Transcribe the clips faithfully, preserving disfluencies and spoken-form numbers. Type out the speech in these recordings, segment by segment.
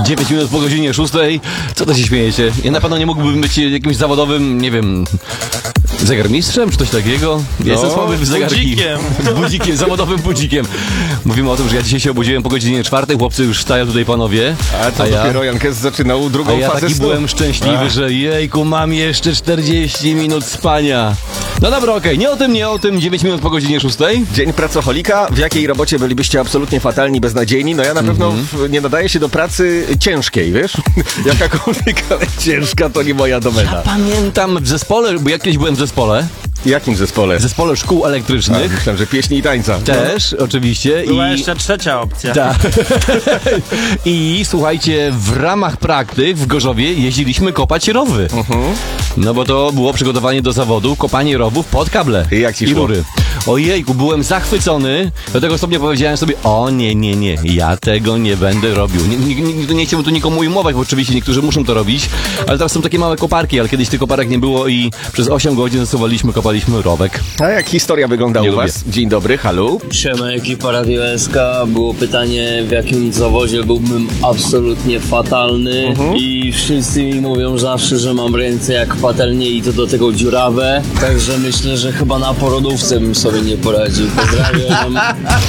dziewięć minut po godzinie szóstej. Co to się śmiejecie? Ja na pewno nie mógłbym być jakimś zawodowym, nie wiem, zegarmistrzem, czy coś takiego. Ja jestem słaby w zegarki. Budzikiem. Budzikiem, zawodowym budzikiem. Mówimy o tym, że ja dzisiaj się obudziłem po godzinie czwartej, chłopcy już wstają tutaj panowie. A to a ja, dopiero Jankes zaczynał drugą a ja fazę taki snu. byłem szczęśliwy, A. że jejku, mam jeszcze czterdzieści minut spania. No dobra, okej, okay. nie o tym, nie o tym, dziewięć minut po godzinie szóstej. Dzień pracoholika. W jakiej robocie bylibyście absolutnie fatalni, beznadziejni? No ja na pewno w, nie nadaję się do pracy ciężkiej, wiesz? Jakakolwiek, ale ciężka to nie moja domena. Ja pamiętam w zespole, bo ja kiedyś byłem w zespole. W jakim zespole? W zespole szkół A, elektrycznych. myślałem, że pieśni i tańca. Też, oczywiście. Była I... jeszcze trzecia opcja. Tak. I słuchajcie, w ramach praktyk w Gorzowie jeździliśmy kopać rowy. No bo to było przygotowanie do zawodu, kopanie rowów pod kable. I jak ci I szło? rury. Ojejku, byłem zachwycony. Do tego stopnia powiedziałem sobie, o nie, nie, nie, ja tego nie będę robił. Nie, nie, nie, nie chciałbym tu nikomu ujmować, bo oczywiście niektórzy muszą to robić, ale teraz są takie małe koparki, ale kiedyś tych koparek nie było i przez osiem godzin zasuwaliśmy, kopaliśmy rowek. A jak historia wygląda Nie u was? Dzień dobry, halo. Siema, ekipa Radio S K. Było pytanie, w jakim zawodzie byłbym absolutnie fatalny i wszyscy mi mówią zawsze, że mam ręce jak patelnie i to do tego dziurawe, także myślę, że chyba na porodówce bym sobie nie poradził. Pozdrawiam.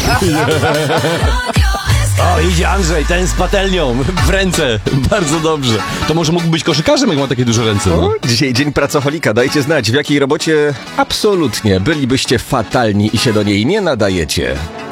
O, idzie Andrzej, ten z patelnią w ręce. Bardzo dobrze. To może mógł być koszykarzem, jak ma takie duże ręce. No. O, dzisiaj dzień pracoholika. Dajcie znać, w jakiej robocie absolutnie bylibyście fatalni i się do niej nie nadajecie.